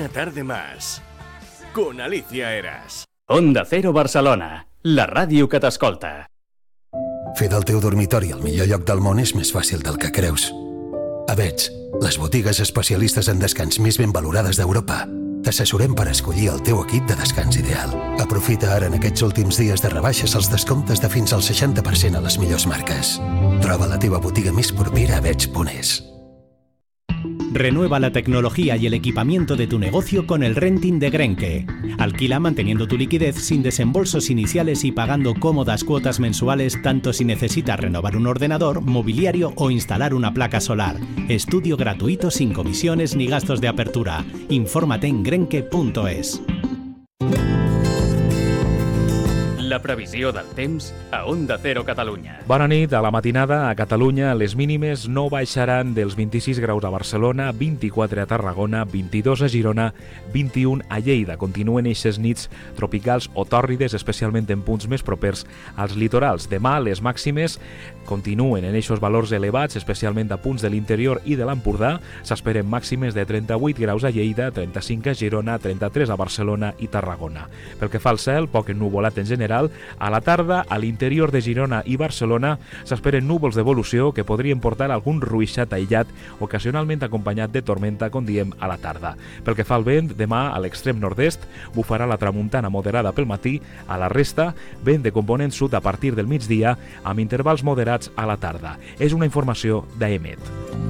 Una tarde más, con Alicia Eras. Onda Cero Barcelona, la ràdio que t'escolta. Fer del teu dormitori el millor lloc del món és més fàcil del que creus. A Vets, les botigues especialistes en descans més ben valorades d'Europa. T'assessorem per escollir el teu equip de descans ideal. Aprofita ara en aquests últims dies de rebaixes els descomptes de fins al 60% a les millors marques. Troba la teva botiga més propera a vets.es. Renueva la tecnología y el equipamiento de tu negocio con el renting de Grenke. Alquila manteniendo tu liquidez sin desembolsos iniciales y pagando cómodas cuotas mensuales tanto si necesitas renovar un ordenador, mobiliario o instalar una placa solar. Estudio gratuito sin comisiones ni gastos de apertura. Infórmate en grenke.es. La previsió del temps a Onda Cero Catalunya. Bona nit. A la matinada a Catalunya les mínimes no baixaran dels 26 graus a Barcelona, 24 a Tarragona, 22 a Girona, 21 a Lleida. Continuen eixes nits tropicals o tòrrides, especialment en punts més propers als litorals. Demà les màximes continuen en eixos valors elevats, especialment a punts de l'interior i de l'Empordà. S'esperen màximes de 38 graus a Lleida, 35 a Girona, 33 a Barcelona i Tarragona. Pel que fa al cel, poc ennuvolat en general. A la tarda, a l'interior de Girona i Barcelona, s'esperen núvols d'evolució que podrien portar algun ruixat aïllat, ocasionalment acompanyat de tormenta, com diem, a la tarda. Pel que fa al vent, demà a l'extrem nord-est bufarà la tramuntana moderada pel matí, a la resta, vent de component sud a partir del migdia, amb intervals moderats a la tarda. És una informació d'AEMET.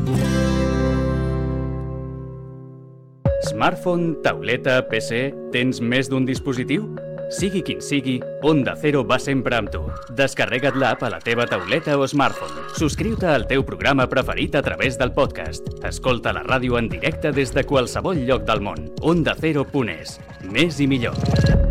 Smartphone, tauleta, PC, tens més d'un dispositiu? Sigui quin sigui, Onda Cero va sempre amb tu. Descarrega't l'app a la teva tauleta o smartphone. Subscriu-te al teu programa preferit a través del podcast. Escolta la ràdio en directe des de qualsevol lloc del món. OndaCero.es. Més i millor.